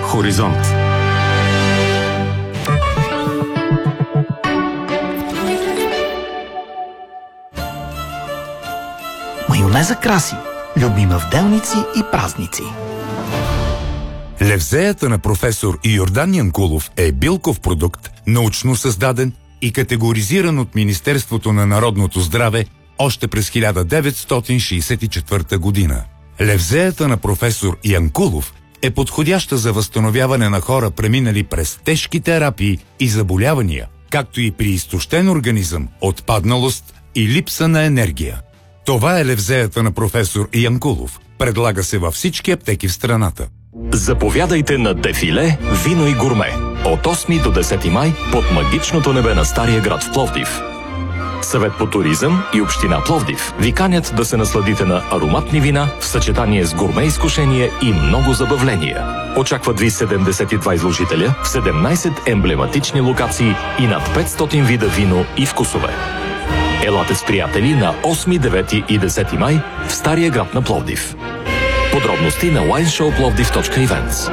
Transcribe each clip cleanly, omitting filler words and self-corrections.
Хоризонт. Майонеза краси. Любима в делници и празници. Левзеята на професор Йордан Янкулов е билков продукт, научно създаден и категоризиран от Министерството на народното здраве още през 1964 година. Левзеята на професор Янкулов е подходяща за възстановяване на хора, преминали през тежки терапии и заболявания, както и при изтощен организъм, отпадналост и липса на енергия. Това е левзеята на професор Янкулов. Предлага се във всички аптеки в страната. Заповядайте на дефиле «Вино и гурме» от 8 до 10 май под магичното небе на Стария град в Пловдив. Съвет по туризъм и община Пловдив ви канят да се насладите на ароматни вина в съчетание с гурме изкушение и много забавления. Очакват ви 72 изложителя в 17 емблематични локации и над 500 вида вино и вкусове. Елате с приятели на 8, 9 и 10 май в Стария град на Пловдив. Подробности на wineshowplovdiv.events.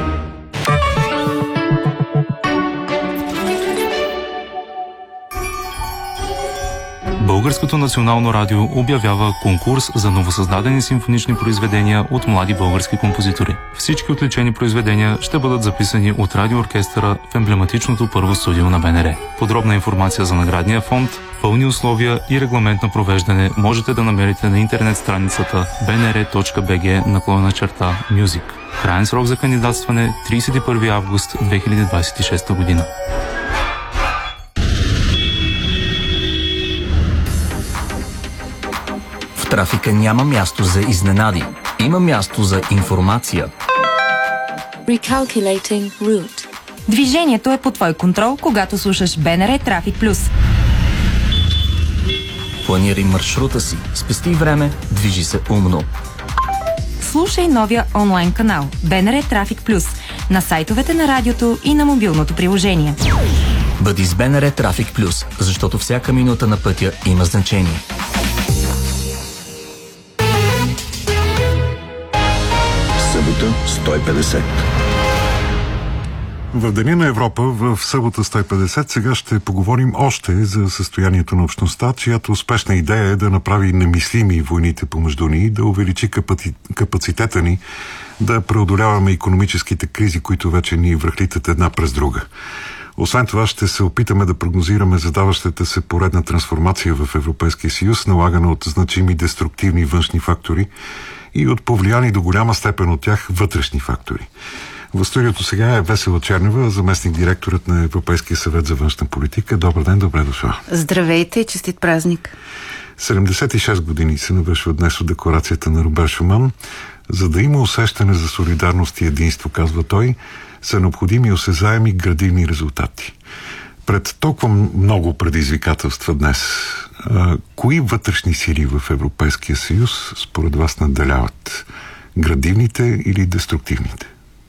Българското национално радио обявява конкурс за новосъздадени симфонични произведения от млади български композитори. Всички отличени произведения ще бъдат записани от радиооркестъра в емблематичното първо студио на БНР. Подробна информация за наградния фонд, пълни условия и регламент на провеждане можете да намерите на интернет страницата bnr.bg/music. Краен срок за кандидатстване 31 август 2026 година. В трафика няма място за изненади. Има място за информация. Recalculating route. Движението е под твой контрол, когато слушаш БНР Трафик Плюс. Планирай маршрута си, спести време, движи се умно. Слушай новия онлайн канал БНР Трафик Плюс на сайтовете на радиото и на мобилното приложение. Бъди с БНР Трафик Плюс, защото всяка минута на пътя има значение. Събота 150. В Деня на Европа, в събота 150, сега ще поговорим още за състоянието на общността, чиято успешна идея е да направи немислими войните помежду ни, да увеличи капацитета ни, да преодоляваме икономическите кризи, които вече ни връхлитат една през друга. Освен това, ще се опитаме да прогнозираме задаващата се поредна трансформация в Европейския съюз, налагана от значими деструктивни външни фактори и от повлияни до голяма степен от тях вътрешни фактори. В студиото сега е Весела Чернева, заместник-директорът на Европейския съвет за външна политика. Добър ден, добре дошла. Здравейте и честит празник. 76 години се навършва днес от декларацията на Робер Шуман. За да има усещане за солидарност и единство, казва той, са необходими осезаеми градивни резултати. Пред толкова много предизвикателства днес, кои вътрешни сили в Европейския съюз според вас надделяват? Градивните или деструктивните?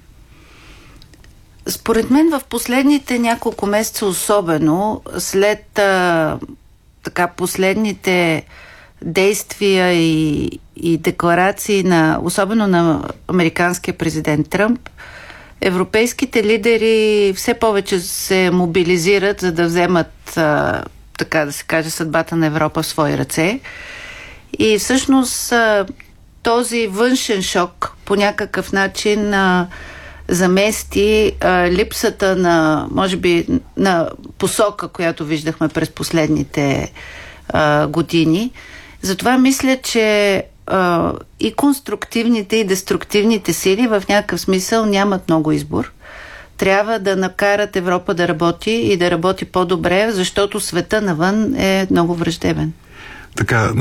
Според мен в последните няколко месеца особено, след последните действия и декларации особено на американския президент Тръмп, европейските лидери все повече се мобилизират, за да вземат, така да се каже, съдбата на Европа в свои ръце. И всъщност този външен шок по някакъв начин замести липсата на, може би, на посока, която виждахме през последните години. Затова мисля, че и конструктивните, и деструктивните сили в някакъв смисъл нямат много избор. Трябва да накарат Европа да работи и да работи по-добре, защото света навън е много враждебен. Така,